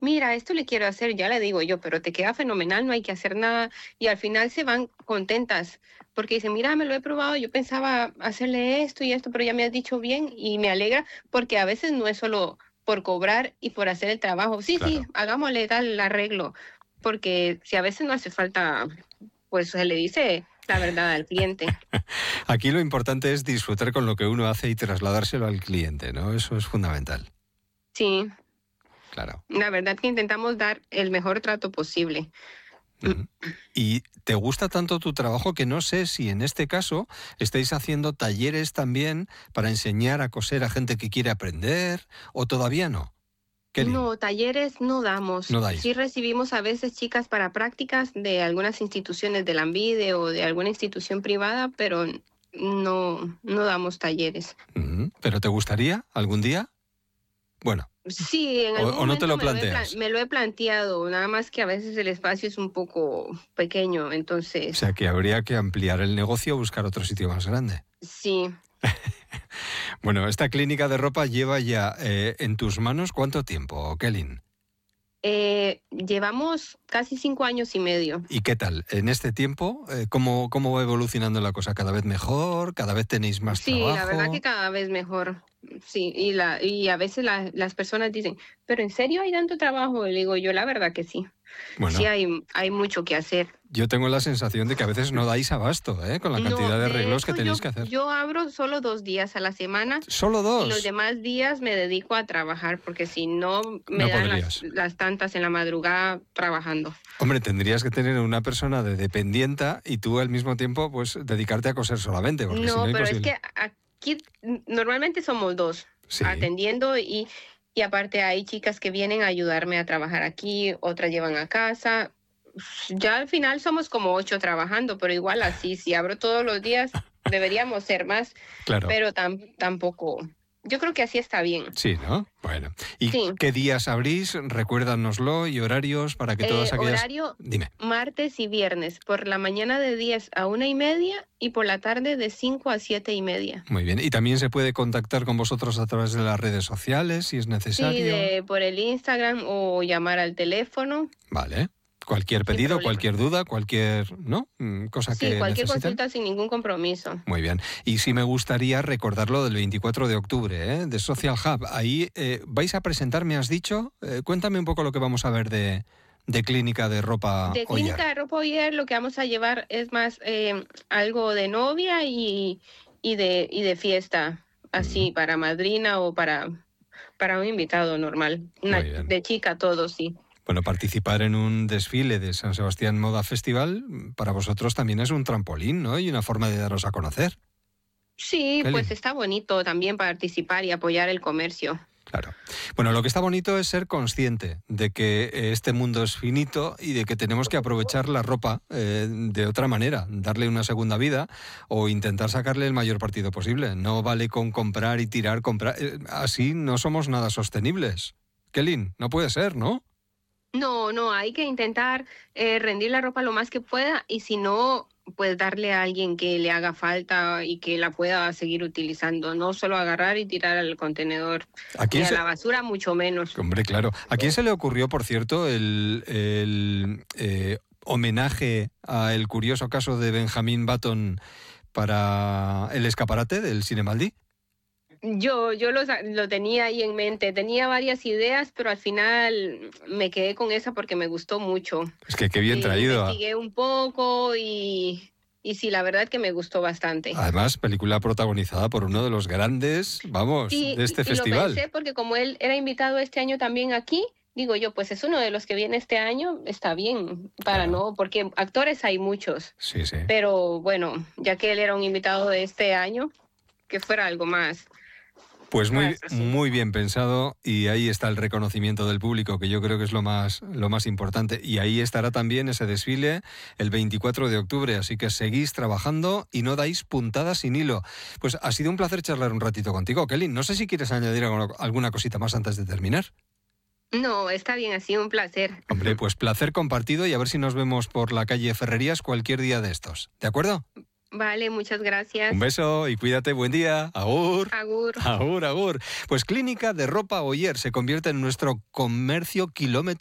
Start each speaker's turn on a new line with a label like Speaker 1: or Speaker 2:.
Speaker 1: mira, esto le quiero hacer, ya le digo yo, pero te queda fenomenal, no hay que hacer nada. Y al final se van contentas, porque dicen, mira, me lo he probado, yo pensaba hacerle esto y esto, pero ya me has dicho bien y me alegra, porque a veces no es solo por cobrar y por hacer el trabajo. Sí, sí,
Speaker 2: Claro.
Speaker 1: hagámosle tal arreglo, porque si a veces no hace falta, pues se le dice la verdad al cliente.
Speaker 2: Aquí lo importante es disfrutar con lo que uno hace y trasladárselo al cliente, ¿no? Eso es fundamental.
Speaker 1: Sí,
Speaker 2: Claro.
Speaker 1: la verdad que intentamos dar el mejor trato posible.
Speaker 2: Ujú. ¿Y te gusta tanto tu trabajo que no sé si en este caso estáis haciendo talleres también para enseñar a coser a gente que quiere aprender o todavía no? Kelly,
Speaker 1: No, talleres no
Speaker 2: no
Speaker 1: damos.
Speaker 2: dais.
Speaker 1: Sí recibimos a veces chicas para prácticas de algunas instituciones de la ANVIDE o de alguna institución privada, pero no damos talleres.
Speaker 2: Ujú. ¿Pero te gustaría algún día? Bueno,
Speaker 1: Sí, en algún
Speaker 2: o no te
Speaker 1: momento
Speaker 2: lo planteas.
Speaker 1: me lo he planteado, nada más que a veces el espacio es un poco pequeño,
Speaker 2: O
Speaker 1: entonces
Speaker 2: sea que habría que ampliar el negocio o buscar otro sitio más grande.
Speaker 1: sí.
Speaker 2: Bueno, esta clínica de ropa lleva ya en tus manos ¿cuánto tiempo, Kelly?
Speaker 1: Llevamos casi 5 años y medio.
Speaker 2: ¿Y qué tal? En este tiempo, ¿cómo va evolucionando la cosa? ¿Cada vez mejor? ¿Cada vez tenéis más
Speaker 1: Sí, la verdad que
Speaker 2: trabajo?
Speaker 1: cada vez mejor. Sí, y a veces las personas dicen, pero ¿en serio hay tanto trabajo? Y le digo yo, la verdad que sí. Sí
Speaker 2: Bueno,
Speaker 1: hay mucho que hacer.
Speaker 2: yo tengo la sensación de que a veces no dais abasto, ¿eh? Con la
Speaker 1: No,
Speaker 2: cantidad de
Speaker 1: de
Speaker 2: arreglos que
Speaker 1: hecho
Speaker 2: tenéis que hacer.
Speaker 1: yo abro solo 2 días a la semana
Speaker 2: ¿Solo
Speaker 1: y los
Speaker 2: dos?
Speaker 1: demás días me dedico a trabajar porque si no me
Speaker 2: No
Speaker 1: dan
Speaker 2: podrías.
Speaker 1: las tantas en la madrugada trabajando.
Speaker 2: Hombre, tendrías que tener una persona de dependienta y tú al mismo tiempo, pues, dedicarte a coser solamente, porque si no,
Speaker 1: No, pero es
Speaker 2: imposible.
Speaker 1: que aquí normalmente somos dos
Speaker 2: Sí.
Speaker 1: atendiendo y aparte hay chicas que vienen a ayudarme a trabajar aquí, otras llevan a casa. Ya al final somos como 8 trabajando, pero igual así, si abro todos los días, deberíamos ser más,
Speaker 2: Claro.
Speaker 1: pero tampoco. Yo creo que así está bien.
Speaker 2: Sí, ¿no? Bueno. ¿Y
Speaker 1: Sí,
Speaker 2: qué días abrís? Recuérdanoslo y horarios para que todas aquellas...
Speaker 1: horario
Speaker 2: Dime.
Speaker 1: martes y viernes, por la mañana de 10 a 1:30 y por la tarde de 5 a 7:30.
Speaker 2: Muy bien. ¿Y también se puede contactar con vosotros a través de las redes sociales si es
Speaker 1: Sí,
Speaker 2: necesario?
Speaker 1: por el Instagram o llamar al teléfono,
Speaker 2: Vale. Cualquier
Speaker 1: sin
Speaker 2: pedido,
Speaker 1: problema.
Speaker 2: cualquier duda, cualquier, ¿no? Cosa
Speaker 1: Sí,
Speaker 2: que
Speaker 1: cualquier
Speaker 2: necesiten.
Speaker 1: consulta sin ningún compromiso.
Speaker 2: Muy bien. Y sí me gustaría recordarlo del 24 de octubre, ¿eh? De Social Hub. Ahí vais a presentar, me has dicho. Cuéntame un poco lo que vamos a ver de clínica de ropa
Speaker 1: De
Speaker 2: Oyer.
Speaker 1: clínica de ropa Oyer lo que vamos a llevar es más algo de novia y de fiesta,
Speaker 2: Mm,
Speaker 1: así para madrina o para un invitado normal.
Speaker 2: muy bien.
Speaker 1: De chica todo, sí.
Speaker 2: Bueno, participar en un desfile de San Sebastián Moda Festival para vosotros también es un trampolín, ¿no? Y una forma de daros a conocer.
Speaker 1: Sí,
Speaker 2: Kelly.
Speaker 1: pues está bonito también participar y apoyar el comercio.
Speaker 2: Claro. Bueno, lo que está bonito es ser consciente de que este mundo es finito y de que tenemos que aprovechar la ropa de otra manera, darle una segunda vida o intentar sacarle el mayor partido posible. No vale con comprar y tirar, comprar. Así no somos nada sostenibles. Kelly, no puede ser, ¿no?
Speaker 1: No, no, hay que intentar rendir la ropa lo más que pueda y si no, pues darle a alguien que le haga falta y que la pueda seguir utilizando, no solo agarrar y tirar al contenedor,
Speaker 2: ¿A
Speaker 1: ni
Speaker 2: quién
Speaker 1: a
Speaker 2: se,
Speaker 1: la basura, mucho menos.
Speaker 2: Hombre, claro. ¿A quién se le ocurrió, por cierto, el homenaje a el curioso caso de Benjamin Button para el escaparate del Cinemaldi?
Speaker 1: Yo lo tenía ahí en mente, tenía varias ideas, pero al final me quedé con esa porque me gustó mucho.
Speaker 2: Es que qué bien traído.
Speaker 1: Investigué un poco y sí, la verdad que me gustó bastante.
Speaker 2: Además, película protagonizada por uno de los grandes, vamos,
Speaker 1: Sí,
Speaker 2: de
Speaker 1: y,
Speaker 2: este
Speaker 1: y lo
Speaker 2: festival.
Speaker 1: pensé porque como él era invitado este año también aquí, digo yo, pues es uno de los que viene este año, está bien, para
Speaker 2: Claro.
Speaker 1: no, porque actores hay muchos,
Speaker 2: Sí, sí.
Speaker 1: pero bueno, ya que él era un invitado de este año, que fuera algo
Speaker 2: Pues
Speaker 1: más
Speaker 2: muy,
Speaker 1: así.
Speaker 2: muy bien pensado y ahí está el reconocimiento del público, que yo creo que es lo más importante. Y ahí estará también ese desfile el 24 de octubre, así que seguís trabajando y no dais puntadas sin hilo. Pues ha sido un placer charlar un ratito contigo, Kelly. No sé si quieres añadir alguna cosita más antes de terminar.
Speaker 1: No, está bien, ha sido un placer.
Speaker 2: Hombre, pues placer compartido y a ver si nos vemos por la calle Ferrerías cualquier día de estos. ¿De acuerdo?
Speaker 1: Vale, muchas gracias.
Speaker 2: Un beso y cuídate, buen día. Agur.
Speaker 1: Agur.
Speaker 2: Agur, agur. Pues Clínica de Ropa Oyer se convierte en nuestro comercio kilómetro